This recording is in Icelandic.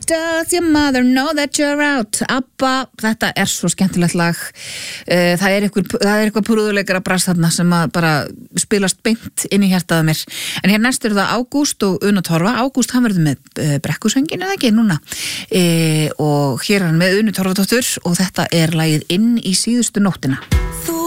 Does your mother know that you're out? Abba, þetta svo skemmtilegt lag. Það eitthvað púrúðuleikara brass þarna sem að bara spilast beint inn í hjartaðu mér. En hér næst það Ágúst og Una Torfa. Ágúst, hann verður með brekkusöngin eða ekki núna. Og hér hann með Unu Torfadóttur og þetta lagið Inn í síðustu nóttina.